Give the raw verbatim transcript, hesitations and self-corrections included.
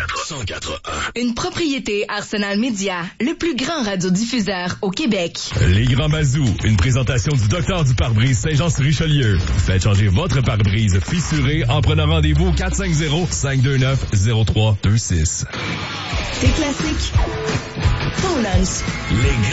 cent quatre un. Une propriété Arsenal Média, le plus grand radiodiffuseur au Québec. Les Grands Bazous, une présentation du docteur du pare-brise Saint-Jean-sur-Richelieu. Faites changer votre pare-brise fissuré en prenant rendez-vous au quatre cinq zéro, cinq deux neuf, zéro trois deux six. T'es classique. Ton lunch. Les